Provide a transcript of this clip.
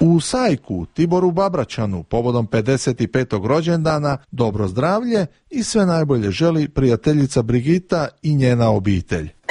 U Sajku, Tiboru Babračanu, povodom 55. rođendana, dobro zdravlje i sve najbolje želi prijateljica Brigita i njena obitelj.